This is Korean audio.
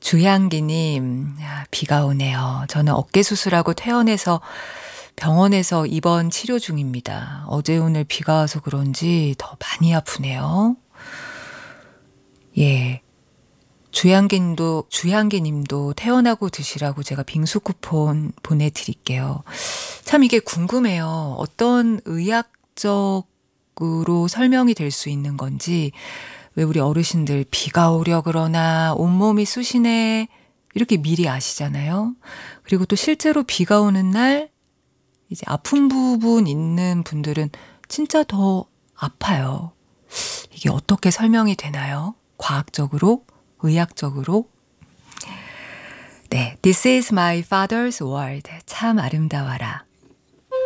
주향기님, 비가 오네요. 저는 어깨 수술하고 퇴원해서 병원에서 입원 치료 중입니다. 어제 오늘 비가 와서 그런지 더 많이 아프네요. 예. 주향기님도 퇴원하고 드시라고 제가 빙수 쿠폰 보내드릴게요. 참 이게 궁금해요. 어떤 의학적으로 설명이 될 수 있는 건지. 왜 우리 어르신들 비가 오려 그러나 온몸이 쑤시네 이렇게 미리 아시잖아요. 그리고 또 실제로 비가 오는 날 이제 아픈 부분 있는 분들은 진짜 더 아파요. 이게 어떻게 설명이 되나요? 과학적으로? 의학적으로? 네, This is my father's world. 참 아름다워라.